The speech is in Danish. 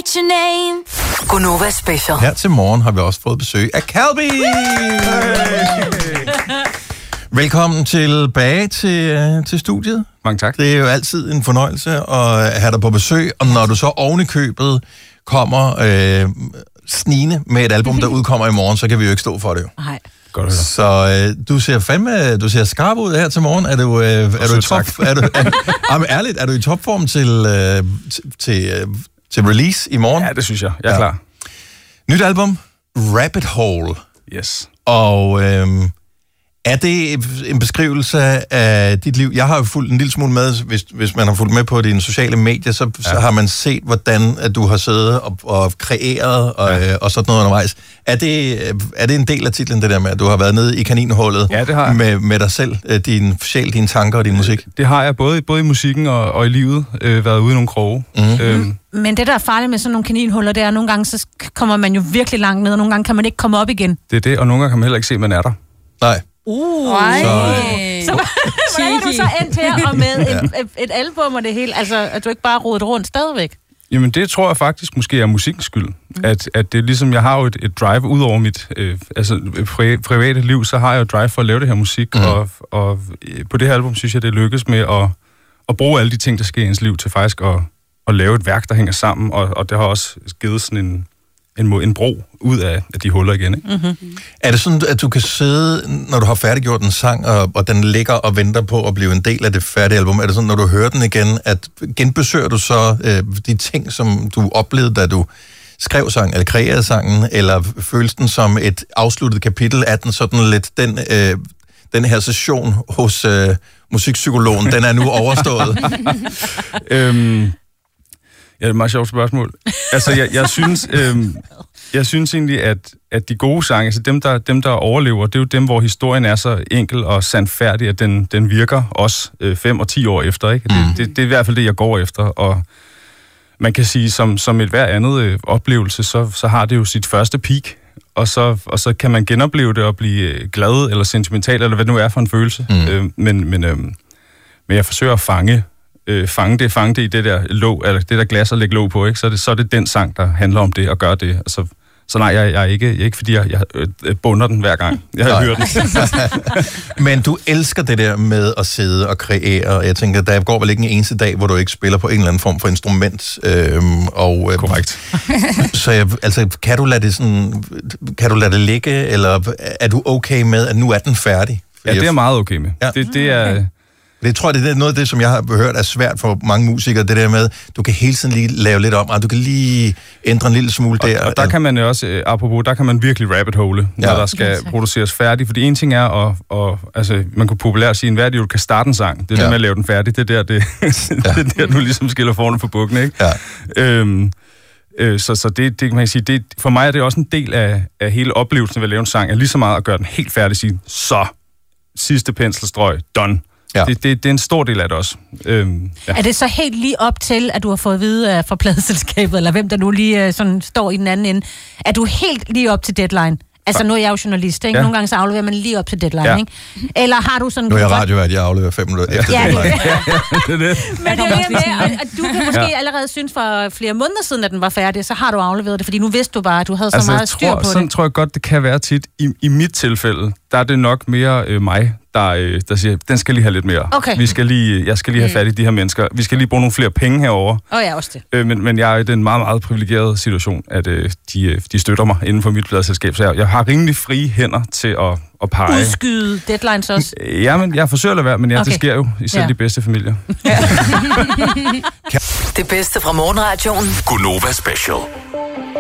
write your name. Gunova Special. Her til morgen har vi også fået besøg af Calby. Velkommen tilbage til studiet. Mange tak. Det er jo altid en fornøjelse at have dig på besøg, og når du så oven i købet kommer snigende med et album, der udkommer i morgen, så kan vi jo ikke stå for det. Nej. Godt, så du ser skarp ud her til morgen. Er du i top? Ærligt, er du i topform til release i morgen? Ja, det synes jeg. Jeg er klar. Nyt album, Rabbit Hole. Yes. Og er det en beskrivelse af dit liv? Jeg har jo fulgt en lille smule med, hvis man har fulgt med på dine sociale medier, så har man set, hvordan at du har siddet og kreeret og sådan noget undervejs. Er det en del af titlen, det der med, at du har været nede i kaninhullet med dig selv, din sjæl, dine tanker og din musik? Det har jeg både i musikken og i livet været ude i nogle kroge. Mm-hmm. Men det, der er farligt med sådan nogle kaninhuller, det er, at nogle gange så kommer man jo virkelig langt ned, og nogle gange kan man ikke komme op igen. Det er det, og nogle gange kan man heller ikke se, at man er der. Nej. Så hvordan er du så endt her og med et album og det hele? Altså, at du ikke bare rodet rundt stadigvæk? Jamen, det tror jeg faktisk måske er musikkens skyld. At det er ligesom, jeg har jo et drive ud over mit private liv, så har jeg jo drive for at lave det her musik, og på det her album synes jeg, det lykkes med at bruge alle de ting, der sker i ens liv, til faktisk at lave et værk, der hænger sammen, og det har også givet sådan en bro ud af de huller igen, ikke? Mm-hmm. Er det sådan, at du kan sidde, når du har færdiggjort en sang, og den ligger og venter på at blive en del af det færdige album, er det sådan, når du hører den igen, at genbesøger du så de ting, som du oplevede, da du skrev sangen, eller kreerede sangen, eller føles den som et afsluttet kapitel? Er den sådan lidt, den her session hos musikpsykologen, den er nu overstået? Ja, det er et meget sjovt spørgsmål. Altså, jeg synes egentlig, at de gode sange, altså dem, der overlever, det er jo dem, hvor historien er så enkel og sandfærdig, at den virker også 5 og 10 år efter, ikke? Det er i hvert fald det, jeg går efter, og man kan sige, som et hver andet oplevelse, så har det jo sit første peak, og så kan man genopleve det og blive glad eller sentimental, eller hvad det nu er for en følelse. Men jeg forsøger at fange det i det der låg, eller det der glas og lægge låg på, ikke? Så er det den sang, der handler om det og gør det. Altså, så nej, jeg er ikke fordi jeg bunder den hver gang. Jeg har hørt den. Men du elsker det der med at sidde og kreere, og jeg tænker, der går vel ikke en eneste dag, hvor du ikke spiller på en eller anden form for instrument. Korrekt. Så kan du lade det ligge, eller er du okay med, at nu er den færdig? Ja, det er jeg meget okay med. Ja. Det er... Det tror jeg, det er noget af det, som jeg har hørt er svært for mange musikere, det der med, du kan hele tiden lige lave lidt om, og du kan lige ændre en lille smule der. Og der kan man jo også, apropos, der kan man virkelig rabbit hole, når der skal produceres færdig, fordi en ting er, altså, man kunne populært sige, enhver idiot kan starte en sang, det er det med at lave den færdig, det er der, du ligesom skiller forne på bukken, ikke? Ja. Så det kan man sige, for mig er det også en del af hele oplevelsen ved at lave en sang, er lige så meget at gøre den helt færdig, sige, så, sidste penselstrøg, done. Ja. Det er en stor del af det også. Er det så helt lige op til, at du har fået at vide fra pladeselskabet, eller hvem der nu lige sådan står i den anden ende, er du helt lige op til deadline? Altså, nu er jeg jo journalist, ikke? Ja. Nogle gange så afleverer man lige op til deadline, ikke? Eller har du sådan... Nu er jeg radiovært, jeg afleverer 5 minutter efter deadline. Det er det. Men det er med, at du kan måske allerede synes for flere måneder siden, at den var færdig, så har du afleveret det, fordi nu vidste du bare, at du havde så meget styr på det. Sådan tror jeg godt, det kan være tit. I mit tilfælde, der er det nok mere mig, der siger, den skal lige have lidt mere. Okay. Jeg skal lige have fat i de her mennesker. Vi skal lige bruge nogle flere penge herover. Ja, også det. Men jeg er i den meget, meget privilegerede situation, at de støtter mig inden for mit pladeselskab. Så jeg har rimelig frie hænder til at pege. Udskyde deadlines også? Jamen, jeg forsøger at lade være, men det sker jo i selv de bedste familier. Det bedste fra morgenradioen. Gunova Special.